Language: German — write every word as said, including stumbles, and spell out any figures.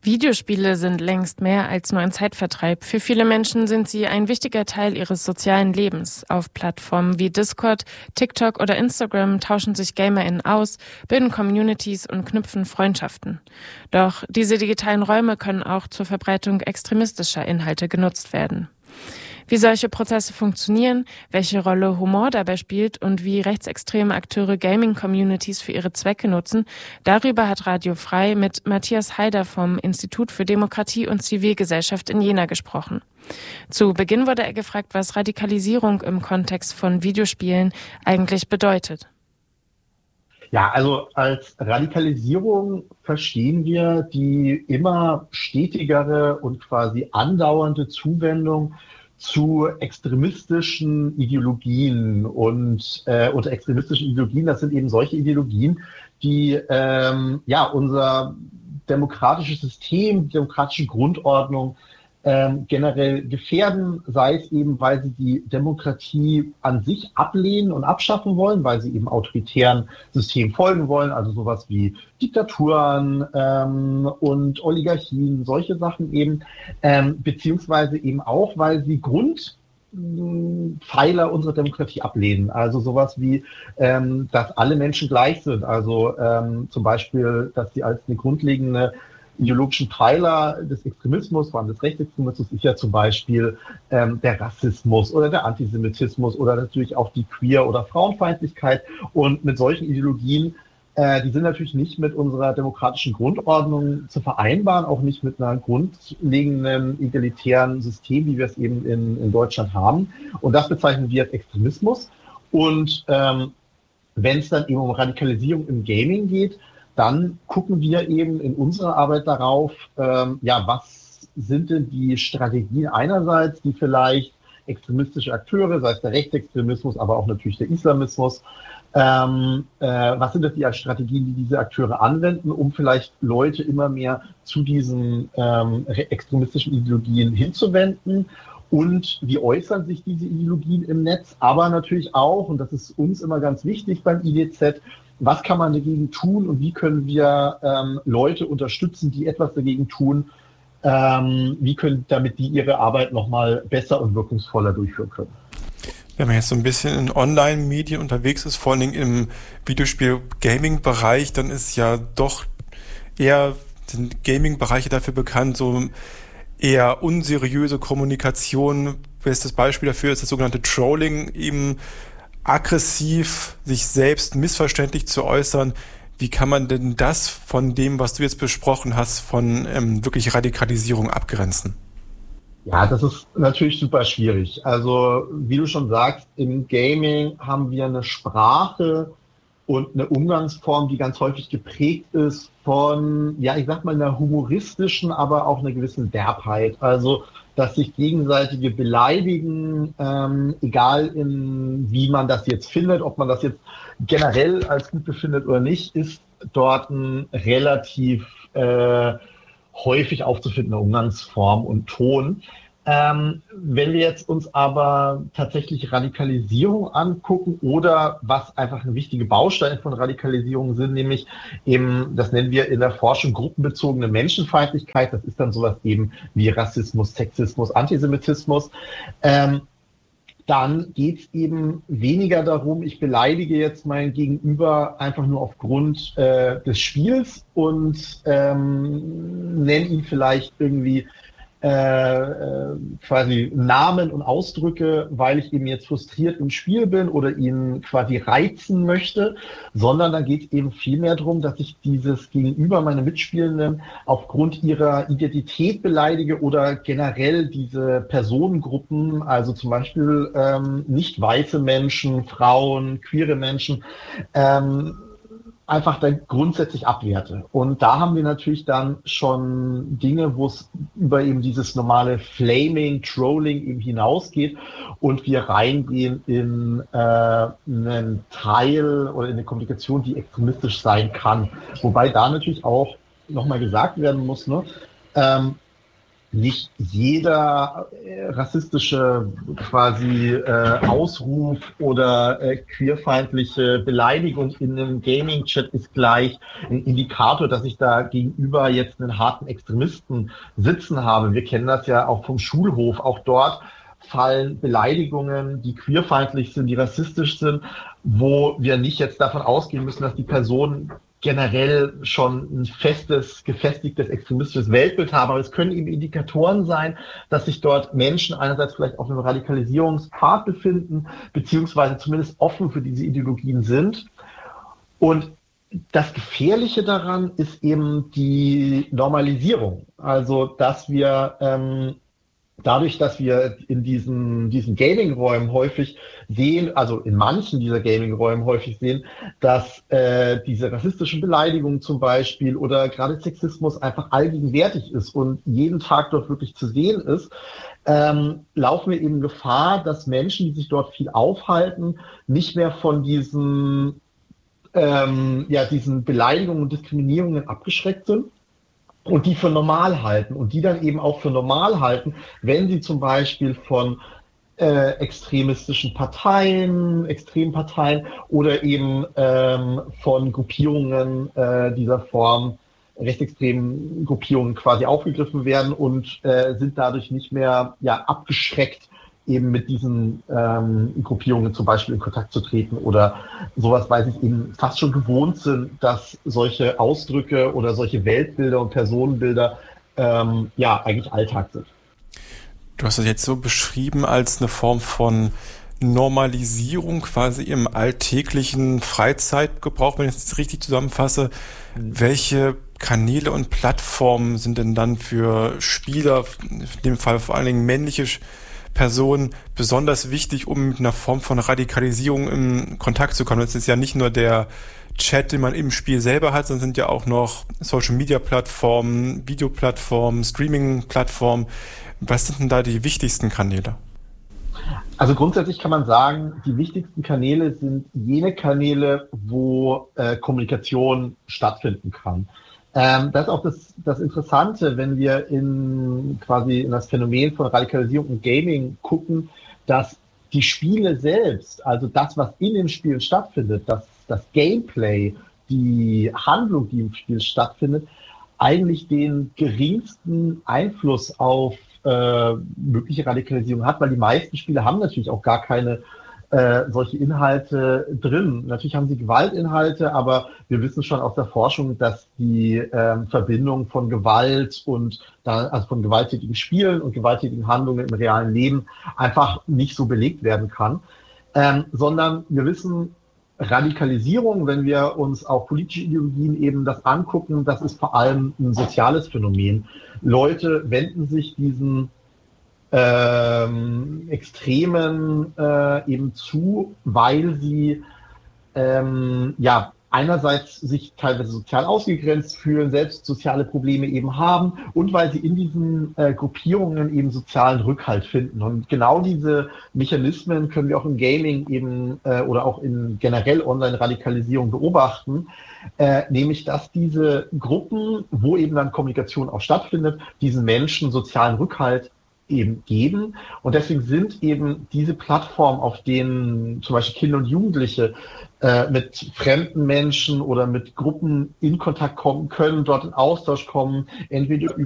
Videospiele sind längst mehr als nur ein Zeitvertreib. Für viele Menschen sind sie ein wichtiger Teil ihres sozialen Lebens. Auf Plattformen wie Discord, TikTok oder Instagram tauschen sich GamerInnen aus, bilden Communities und knüpfen Freundschaften. Doch diese digitalen Räume können auch zur Verbreitung extremistischer Inhalte genutzt werden. Wie solche Prozesse funktionieren, welche Rolle Humor dabei spielt und wie rechtsextreme Akteure Gaming-Communities für ihre Zwecke nutzen, darüber hat Radio Frei mit Matthias Haider vom Institut für Demokratie und Zivilgesellschaft in Jena gesprochen. Zu Beginn wurde er gefragt, was Radikalisierung im Kontext von Videospielen eigentlich bedeutet. Ja, also als Radikalisierung verstehen wir die immer stetigere und quasi andauernde Zuwendung zu extremistischen Ideologien und äh, unter extremistischen Ideologien, das sind eben solche Ideologien, die ähm, ja unser demokratisches System, die demokratische Grundordnung ähm, generell gefährden, sei es eben, weil sie die Demokratie an sich ablehnen und abschaffen wollen, weil sie eben autoritären Systemen folgen wollen, also sowas wie Diktaturen ähm, und Oligarchien, solche Sachen eben, ähm, beziehungsweise eben auch, weil sie Grundpfeiler unserer Demokratie ablehnen, also sowas wie, ähm, dass alle Menschen gleich sind, also ähm, zum Beispiel, dass sie als eine grundlegende ideologischen Pfeiler des Extremismus, vor allem des Rechtsextremismus, ist ja zum Beispiel ähm, der Rassismus oder der Antisemitismus oder natürlich auch die Queer- oder Frauenfeindlichkeit. Und mit solchen Ideologien, äh, die sind natürlich nicht mit unserer demokratischen Grundordnung zu vereinbaren, auch nicht mit einer grundlegenden egalitären System, wie wir es eben in, in Deutschland haben. Und das bezeichnen wir als Extremismus. Und ähm, wenn es dann eben um Radikalisierung im Gaming geht, dann gucken wir eben in unserer Arbeit darauf, ähm, ja, was sind denn die Strategien einerseits, die vielleicht extremistische Akteure, sei es der Rechtsextremismus, aber auch natürlich der Islamismus, ähm, äh, was sind das die Strategien, die diese Akteure anwenden, um vielleicht Leute immer mehr zu diesen ähm, extremistischen Ideologien hinzuwenden? Und wie äußern sich diese Ideologien im Netz? Aber natürlich auch, und das ist uns immer ganz wichtig beim I D Z, was kann man dagegen tun und wie können wir ähm, Leute unterstützen, die etwas dagegen tun, ähm, wie können, damit die ihre Arbeit nochmal besser und wirkungsvoller durchführen können. Wenn man jetzt so ein bisschen in Online-Medien unterwegs ist, vor allen Dingen im Videospiel-Gaming-Bereich, dann ist ja doch eher, sind Gaming-Bereiche dafür bekannt, so eher unseriöse Kommunikation. Bestes Beispiel dafür ist das sogenannte Trolling, eben aggressiv, sich selbst missverständlich zu äußern. Wie kann man denn das von dem, was du jetzt besprochen hast, von ähm, wirklich Radikalisierung abgrenzen? Ja, das ist natürlich super schwierig. Also, wie du schon sagst, im Gaming haben wir eine Sprache und eine Umgangsform, die ganz häufig geprägt ist von, ja, ich sag mal, einer humoristischen, aber auch einer gewissen Derbheit. Also, dass sich gegenseitige beleidigen, ähm, egal in wie man das jetzt findet, ob man das jetzt generell als gut befindet oder nicht, ist dort ein relativ äh, häufig aufzufindender Umgangsform und Ton. Ähm, wenn wir jetzt uns aber tatsächlich Radikalisierung angucken oder was einfach ein wichtiger Baustein von Radikalisierung sind, nämlich eben, das nennen wir in der Forschung gruppenbezogene Menschenfeindlichkeit, das ist dann sowas eben wie Rassismus, Sexismus, Antisemitismus, ähm, dann geht es eben weniger darum, ich beleidige jetzt mein Gegenüber einfach nur aufgrund äh, des Spiels und ähm, nenne ihn vielleicht irgendwie Äh, äh, quasi Namen und Ausdrücke, weil ich eben jetzt frustriert im Spiel bin oder ihn quasi reizen möchte, sondern dann geht es eben viel mehr darum, dass ich dieses Gegenüber, meine Mitspielenden, aufgrund ihrer Identität beleidige oder generell diese Personengruppen, also zum Beispiel ähm, nicht weiße Menschen, Frauen, queere Menschen, ähm, einfach dann grundsätzlich abwerte. Und da haben wir natürlich dann schon Dinge, wo es über eben dieses normale Flaming, Trolling eben hinausgeht und wir reingehen in äh, einen Teil oder in eine Kommunikation, die extremistisch sein kann. Wobei da natürlich auch nochmal gesagt werden muss, ne, ähm, nicht jeder äh, rassistische quasi äh, Ausruf oder äh, queerfeindliche Beleidigung in einem Gaming-Chat ist gleich ein Indikator, dass ich da gegenüber jetzt einen harten Extremisten sitzen habe. Wir kennen das ja auch vom Schulhof. Auch dort fallen Beleidigungen, die queerfeindlich sind, die rassistisch sind, wo wir nicht jetzt davon ausgehen müssen, dass die Personen generell schon ein festes, gefestigtes extremistisches Weltbild haben. Aber es können eben Indikatoren sein, dass sich dort Menschen einerseits vielleicht auf einem Radikalisierungspfad befinden, beziehungsweise zumindest offen für diese Ideologien sind. Und das Gefährliche daran ist eben die Normalisierung. Also, dass wir ähm, dadurch, dass wir in diesen, diesen Gaming-Räumen häufig sehen, also in manchen dieser Gaming-Räumen häufig sehen, dass äh, diese rassistischen Beleidigungen zum Beispiel oder gerade Sexismus einfach allgegenwärtig ist und jeden Tag dort wirklich zu sehen ist, ähm, laufen wir eben Gefahr, dass Menschen, die sich dort viel aufhalten, nicht mehr von diesen, ähm, ja, diesen Beleidigungen und Diskriminierungen abgeschreckt sind und die für normal halten und die dann eben auch für normal halten, wenn sie zum Beispiel von äh, extremistischen Parteien, Extremparteien oder eben ähm, von Gruppierungen äh, dieser Form, rechtsextremen Gruppierungen quasi aufgegriffen werden und äh, sind dadurch nicht mehr ja abgeschreckt, eben mit diesen ähm, Gruppierungen zum Beispiel in Kontakt zu treten oder sowas, weil sie eben fast schon gewohnt sind, dass solche Ausdrücke oder solche Weltbilder und Personenbilder ähm, ja eigentlich Alltag sind. Du hast das jetzt so beschrieben als eine Form von Normalisierung quasi im alltäglichen Freizeitgebrauch, wenn ich es richtig zusammenfasse. Mhm. Welche Kanäle und Plattformen sind denn dann für Spieler, in dem Fall vor allen Dingen männliche Personen, besonders wichtig, um mit einer Form von Radikalisierung in Kontakt zu kommen? Das ist ja nicht nur der Chat, den man im Spiel selber hat, sondern sind ja auch noch Social-Media-Plattformen, Videoplattformen, Streaming-Plattformen. Was sind denn da die wichtigsten Kanäle? Also grundsätzlich kann man sagen, die wichtigsten Kanäle sind jene Kanäle, wo äh, Kommunikation stattfinden kann. Ähm, das ist auch das, das Interessante, wenn wir in quasi in das Phänomen von Radikalisierung und Gaming gucken, dass die Spiele selbst, also das, was in den Spielen stattfindet, das, das Gameplay, die Handlung, die im Spiel stattfindet, eigentlich den geringsten Einfluss auf äh, mögliche Radikalisierung hat, weil die meisten Spiele haben natürlich auch gar keine äh, solche Inhalte drin. Natürlich haben sie Gewaltinhalte, aber wir wissen schon aus der Forschung, dass die ähm, Verbindung von Gewalt und da, also von gewalttätigen Spielen und gewalttätigen Handlungen im realen Leben einfach nicht so belegt werden kann, ähm, sondern wir wissen, Radikalisierung, wenn wir uns auch politische Ideologien eben das angucken, das ist vor allem ein soziales Phänomen. Leute wenden sich diesen ähm, Extremen äh, eben zu, weil sie ähm, ja einerseits sich teilweise sozial ausgegrenzt fühlen, selbst soziale Probleme eben haben und weil sie in diesen äh, Gruppierungen eben sozialen Rückhalt finden. Und genau diese Mechanismen können wir auch im Gaming eben äh, oder auch in generell Online-Radikalisierung beobachten, äh, nämlich dass diese Gruppen, wo eben dann Kommunikation auch stattfindet, diesen Menschen sozialen Rückhalt eben geben. Und deswegen sind eben diese Plattformen, auf denen zum Beispiel Kinder und Jugendliche äh, mit fremden Menschen oder mit Gruppen in Kontakt kommen können, dort in Austausch kommen, entweder